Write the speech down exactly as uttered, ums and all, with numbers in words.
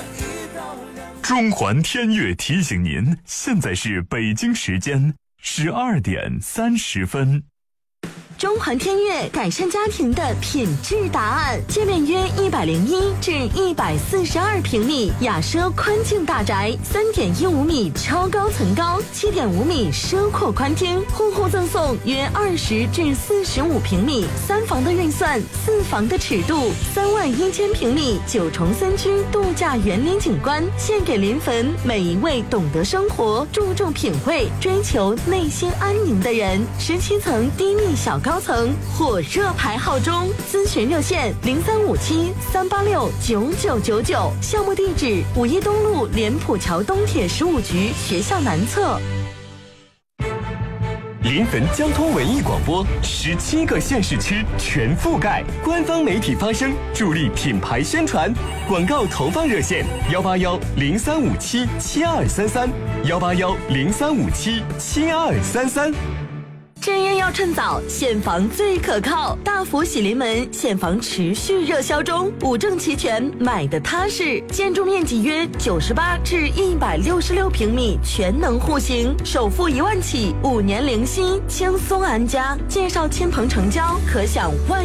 中环天悦提醒您，现在是北京时间十二点三十分。 中环天悦改善家庭的品质答案，界面约一百零一至一百四十二平米雅奢宽境大宅，三点一五米超高层高，七点五米奢阔宽厅，户户赠送约二十至四十五平米三房的预算，四房的尺度，三万一千平米九重三居度假园林景观，献给临汾每一位懂得生活、注重品味、追求内心安宁的人。十七层低密小高层火热排号中，咨询热线零三五七三八六九九九九，项目地址五一东路莲浦桥东铁十五局学校南侧。 临汾交通文艺广播，十七个县市区全覆盖，官方媒体发声，助力品牌宣传。广告投放热线：幺八幺零三五七七二三三，幺八幺零三五七七二三三。 置业要趁早，现房最可靠。大福喜临门现房持续热销中，五证齐全，买的踏实。建筑面积约九十八至一百六十六平米，全能户型，首付一万起，五年零息，轻松安家。介绍亲朋成交，可享万